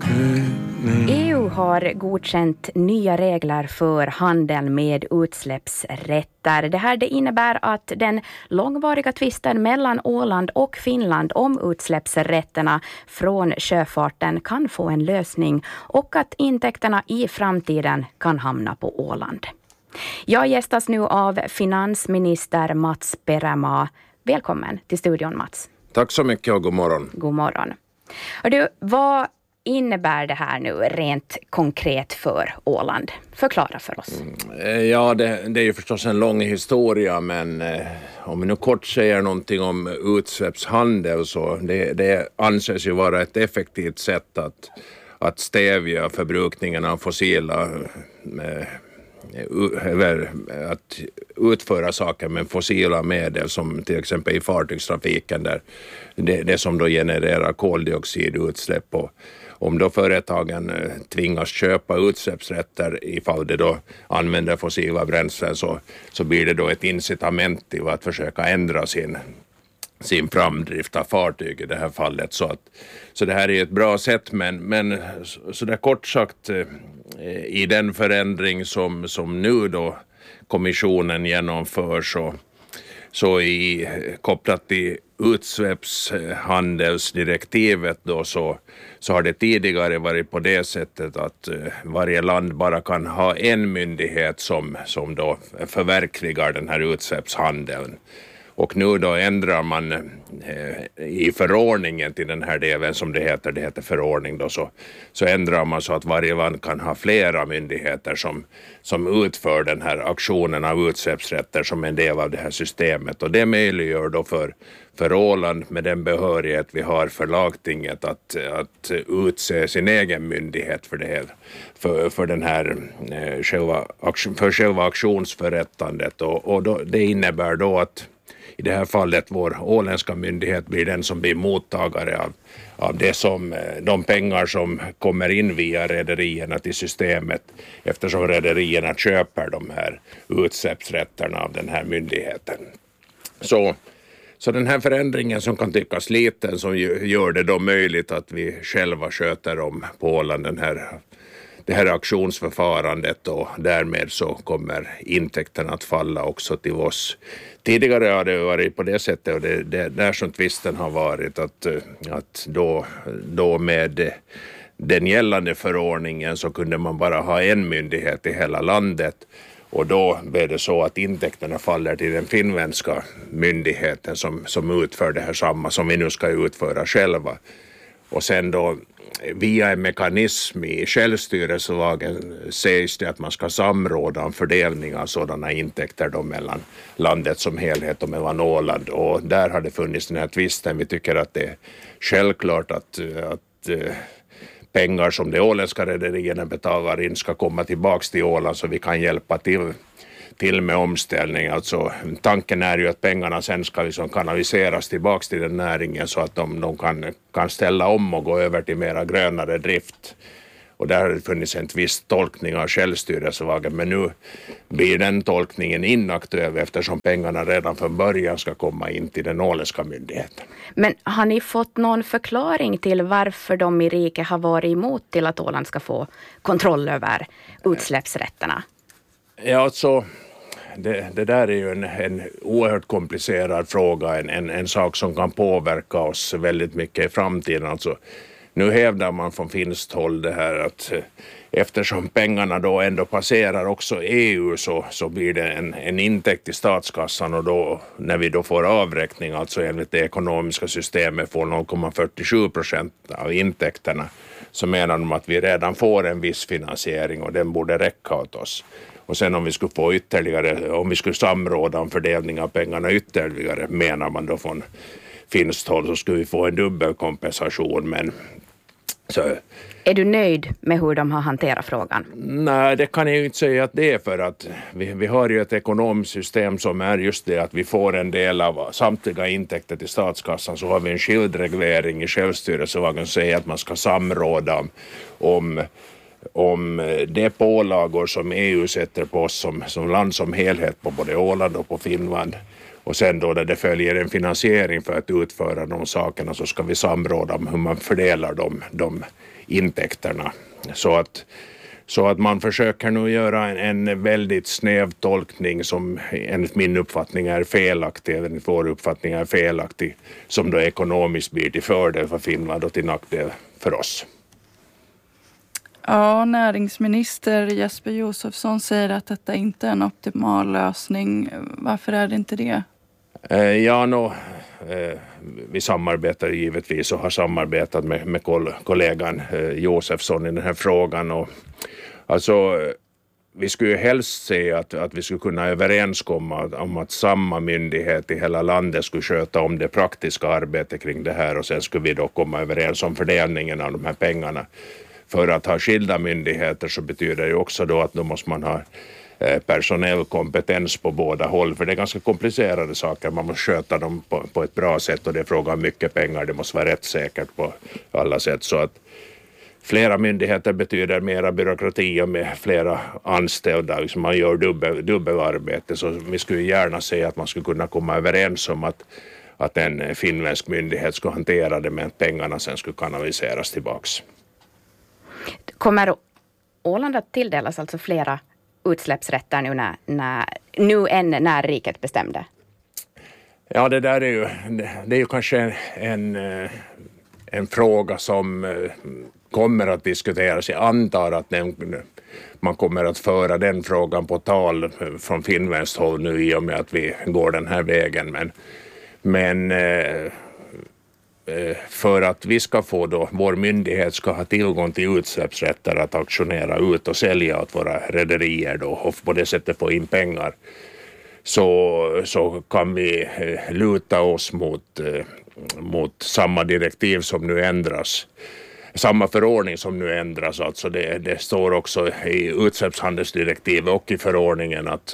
EU har godkänt nya regler för handel med utsläppsrätter. Det innebär att den långvariga tvisten mellan Åland och Finland om utsläppsrätterna från sjöfarten kan få en lösning och att intäkterna i framtiden kan hamna på Åland. Jag gästas nu av finansminister Mats Perämaa. Välkommen till studion, Mats. Tack så mycket och god morgon. God morgon. Och du, vad innebär det här nu rent konkret för Åland? Förklara för oss. Ja, det är ju förstås en lång historia, men om vi nu kort säger någonting om utsläppshandel så det anses ju vara ett effektivt sätt att stävja förbrukningen av fossila att utföra saker med fossila medel som till exempel i fartygstrafiken där det som då genererar koldioxidutsläpp. Och om då företagen tvingas köpa utsläppsrätter ifall det då använder fossila bränslen så blir det då ett incitament till att försöka ändra sin framdrift av fartyg i det här fallet. Så det här är ett bra sätt, men så där kort sagt i den förändring som nu då kommissionen genomför så kopplat till utsläppshandelsdirektivet då så har det tidigare varit på det sättet att varje land bara kan ha en myndighet som då förverkligar den här utsläppshandeln. Och nu då ändrar man i förordningen till den här delen som det heter förordning då, så ändrar man så att varje land kan ha flera myndigheter som utför den här aktionen av utsläppsrätter som en del av det här systemet. Och det möjliggör då för Åland med den behörighet vi har för lagtinget att utse sin egen myndighet för det här, för den här själva aktionsförrättandet. Och då, det innebär då att i det här fallet vår åländska myndighet blir den som blir mottagare av de pengar som kommer in via rederierna till systemet, eftersom rederierna köper de här utsläppsrätterna av den här myndigheten. Så den här förändringen som kan tyckas liten som gör det då möjligt att vi själva sköter om på Åland det här aktionsförfarandet, och därmed så kommer intäkterna att falla också till oss. Tidigare har det varit på det sättet, och det där som tvisten har varit att då med den gällande förordningen så kunde man bara ha en myndighet i hela landet, och då blev det så att intäkterna faller till den finländska myndigheten som utför det här samma som vi nu ska utföra själva. Och sen då via en mekanism i självstyrelselagen sägs det att man ska samråda om fördelning av sådana intäkter då mellan landet som helhet och mellan Åland. Och där har det funnits den här tvisten. Vi tycker att det är självklart att pengar som de åländska rederierna betalar in ska komma tillbaka till Åland så vi kan hjälpa till med omställning. Alltså, tanken är ju att pengarna sen ska liksom kanaliseras tillbaka till den näringen så att de kan ställa om och gå över till mera grönare drift. Och där har det funnits en viss tolkning av självstyrelselagen, men nu blir den tolkningen inaktuell eftersom pengarna redan från början ska komma in till den åländska myndigheten. Men har ni fått någon förklaring till varför de i riket har varit emot till att Åland ska få kontroll över utsläppsrätterna? Ja, alltså det där är ju en oerhört komplicerad fråga, en sak som kan påverka oss väldigt mycket i framtiden. Alltså, nu hävdar man från finskt håll det här att eftersom pengarna då ändå passerar också EU så blir det en intäkt i statskassan, och då när vi då får avräkning, alltså enligt det ekonomiska systemet får 0,47% av intäkterna, så menar de att vi redan får en viss finansiering och den borde räcka åt oss. Och sen om vi skulle få om vi skulle samråda om fördelning av pengarna ytterligare, menar man då från finskt håll, så skulle vi få en dubbelkompensation. Men så är du nöjd med hur de har hanterat frågan? Nej, det kan jag ju inte säga att det är, för att vi har ju ett ekonomiskt system som är just det att vi får en del av samtliga intäkter till statskassan, så har vi en skild reglering i självstyrelselagen som säger att man ska samråda om de pålagor som EU sätter på oss som land som helhet på både Åland och på Finland. Och sen då när det följer en finansiering för att utföra de sakerna så ska vi samråda om hur man fördelar de intäkterna. Så att man försöker nu göra en väldigt snäv tolkning som enligt min uppfattning är felaktig, enligt vår uppfattning är felaktig, som då ekonomiskt blir till fördel för Finland och till nackdel för oss. Ja, näringsminister Jesper Josefsson säger att detta inte är en optimal lösning. Varför är det inte det? Vi samarbetar givetvis och har samarbetat med kollegan Josefsson i den här frågan. Och, alltså, vi skulle helst se att vi skulle kunna överenskomma om att samma myndighet i hela landet skulle sköta om det praktiska arbetet kring det här, och sen skulle vi då komma överens om fördelningen av de här pengarna. För att ha skilda myndigheter så betyder det också då att då måste man ha personell kompetens på båda håll, för det är ganska komplicerade saker. Man måste sköta dem på ett bra sätt, och det är frågan om mycket pengar. Det måste vara rättssäkert på alla sätt, så att flera myndigheter betyder mera byråkrati och med flera anställda. Liksom man gör dubbelarbete, så vi skulle gärna se att man skulle kunna komma överens om att en finländsk myndighet skulle hantera det, med att pengarna sen skulle kanaliseras tillbaks. Kommer Åland att tilldelas alltså flera utsläppsrätter nu än när riket bestämde? Ja, det där är ju kanske en fråga som kommer att diskuteras. Jag antar att man kommer att föra den frågan på tal från finländskt håll nu i och med att vi går den här vägen. Men för att vi ska få då, vår myndighet ska ha tillgång till utsläppsrätter att auktionera ut och sälja åt våra rederier då, och på det sättet få in pengar, så kan vi luta oss mot samma direktiv som nu ändras. Samma förordning som nu ändras, alltså det står också i utsläppshandelsdirektivet och i förordningen att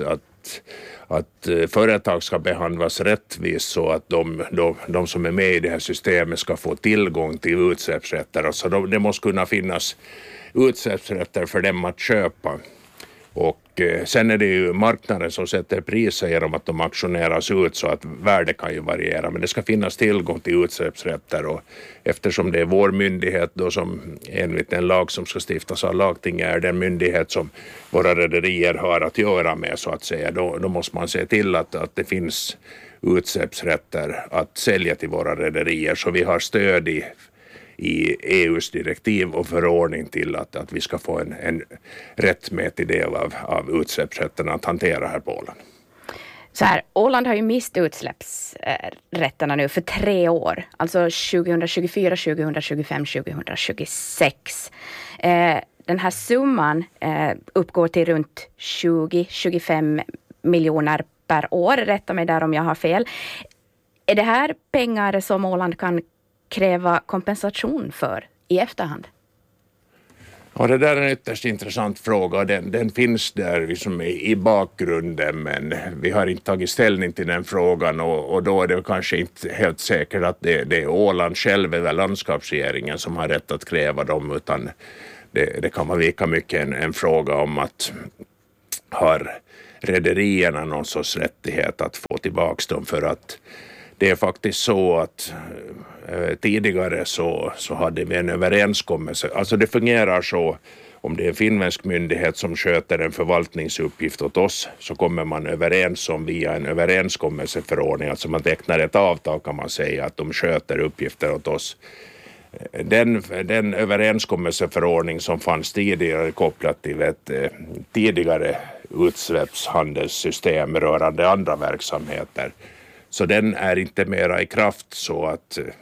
företag ska behandlas rättvist, så att de som är med i det här systemet ska få tillgång till utsläppsrätter. Alltså det måste kunna finnas utsläppsrätter för dem att köpa. Och sen är det ju marknaden som sätter priser genom att de auktioneras ut, så att värdet kan ju variera. Men det ska finnas tillgång till utsläppsrätter, och eftersom det är vår myndighet då som enligt en lag som ska stiftas av lagtinget är den myndighet som våra rederier har att göra med, så att säga, då måste man se till att det finns utsläppsrätter att sälja till våra rederier, så vi har stöd i EUs direktiv och förordning till att vi ska få en rättmätig del av utsläppsrätterna att hantera här på Åland. Så här, Åland har ju mist utsläppsrätterna nu för 3 år, alltså 2024, 2025, 2026. Den här summan uppgår till runt 20-25 miljoner per år, rätta mig där om jag har fel. Är det här pengar som Åland kan kräva kompensation för i efterhand? Ja, det där är en ytterst intressant fråga. Den finns där liksom i bakgrunden, men vi har inte tagit ställning till den frågan, och då är det kanske inte helt säkert att det är Åland själv eller landskapsregeringen som har rätt att kräva dem, utan det kan vara lika mycket en fråga om att har rederierna någon sorts rättighet att få tillbaka dem, för att det är faktiskt så att tidigare så hade vi en överenskommelse. Alltså det fungerar så, om det är en finländsk myndighet som sköter en förvaltningsuppgift åt oss, så kommer man överens om via en överenskommelseförordning, alltså man tecknar ett avtal, kan man säga, att de sköter uppgifter åt oss. Den överenskommelseförordning som fanns tidigare kopplat till ett tidigare utsläppshandelssystem rörande andra verksamheter, så den är inte mera i kraft, så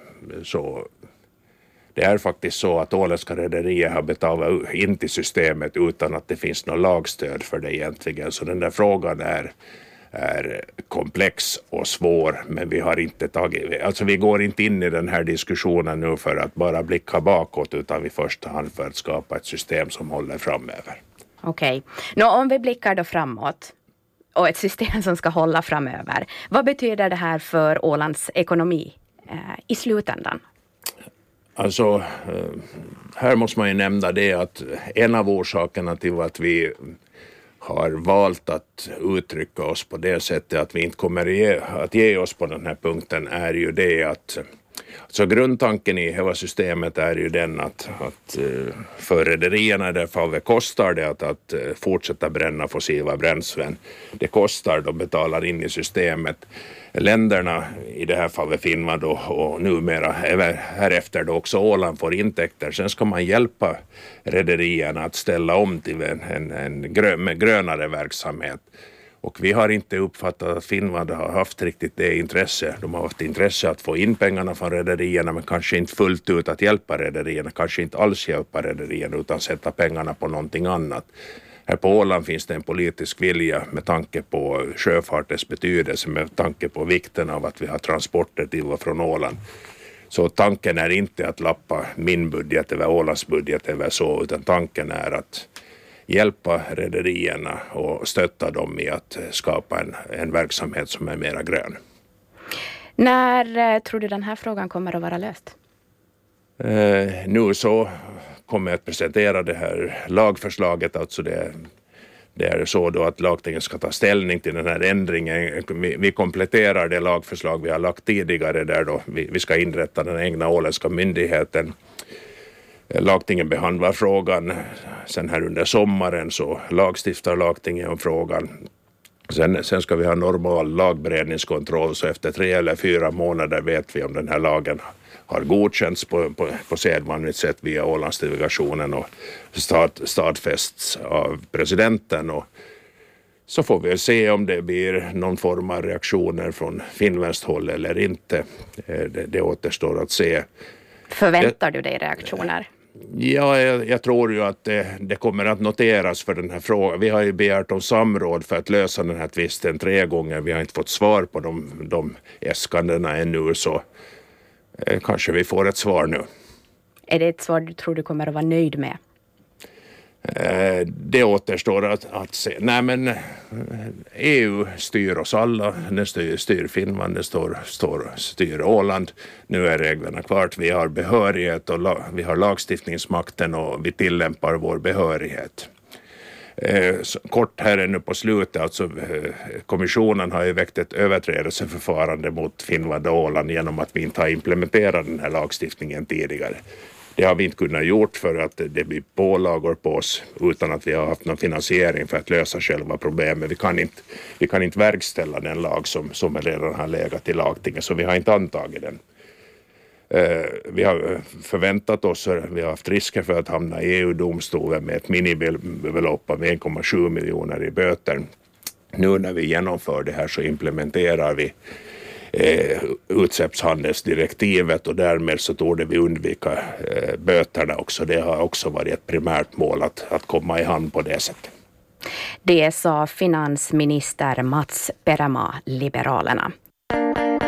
det är faktiskt så att åländska rederier har betalat in till systemet utan att det finns något lagstöd för det egentligen. Så den där frågan är komplex och svår, men vi går inte in i den här diskussionen nu för att bara blicka bakåt, utan i första hand för att skapa ett system som håller framöver. Okej. Om vi blickar då framåt, och ett system som ska hålla framöver. Vad betyder det här för Ålands ekonomi i slutändan? Alltså, här måste man ju nämna det att en av orsakerna till att vi har valt att uttrycka oss på det sättet att vi inte kommer att ge oss på den här punkten är ju det att Så grundtanken i hela systemet är ju den att för rederierna därför kostar det att fortsätta bränna fossila bränslen. Det kostar, de betalar in i systemet. Länderna, i det här fallet Finland och numera härefter då också Åland får intäkter. Sen ska man hjälpa rederierna att ställa om till en grönare verksamhet. Och vi har inte uppfattat att Finland har haft riktigt det intresse. De har haft intresse att få in pengarna från rederierna, men kanske inte fullt ut att hjälpa rederierna. Kanske inte alls hjälpa rederierna utan sätta pengarna på någonting annat. Här på Åland finns det en politisk vilja med tanke på sjöfartens betydelse, med tanke på vikten av att vi har transporter till och från Åland. Så tanken är inte att lappa min budget eller Ålands budget eller så, utan tanken är att hjälpa rederierna och stötta dem i att skapa en verksamhet som är mera grön. När tror du den här frågan kommer att vara löst? Nu så kommer jag att presentera det här lagförslaget. Alltså det är så då att lagtinget ska ta ställning till den här ändringen. Vi kompletterar det lagförslag vi har lagt tidigare där då vi ska inrätta den egna åländska myndigheten. Lagtingen behandlar frågan, sen här under sommaren så lagstiftar lagtingen om frågan. Sen ska vi ha normal lagberedningskontroll, så efter 3 eller 4 månader vet vi om den här lagen har godkänts på sedvanligt sätt via Ålandsdelegationen och stadfästs av presidenten. Och så får vi se om det blir någon form av reaktioner från finländskt håll eller inte. Det återstår att se. Förväntar du dig reaktioner? Ja, jag tror ju att det kommer att noteras för den här frågan. Vi har ju begärt om samråd för att lösa den här tvisten 3 gånger. Vi har inte fått svar på de äskandena ännu, så kanske vi får ett svar nu. Är det ett svar du tror du kommer att vara nöjd med? Det återstår att se. Nej, men EU styr oss alla. Den styr Finland, den styr Åland. Nu är reglerna klart. Vi har behörighet och vi har lagstiftningsmakten och vi tillämpar vår behörighet. Kort här ännu på slutet, alltså kommissionen har ju väckt ett överträdelseförfarande mot Finland och Åland genom att vi inte har implementerat den här lagstiftningen tidigare. Det har vi inte kunnat gjort för att det blir pålagor på oss utan att vi har haft någon finansiering för att lösa själva problemet. Vi kan inte verkställa den lag som redan har legat i lagtinget, så vi har inte antagit den. Vi har förväntat oss, vi har haft risker för att hamna i EU-domstolen med ett minimibelopp av 1,7 miljoner i böter. Nu när vi genomför det här så implementerar vi utsläppshandelsdirektivet och därmed så torde vi undvika böterna också. Det har också varit ett primärt mål att komma i hamn på det sättet. Det sa finansminister Mats Peremaa, Liberalerna.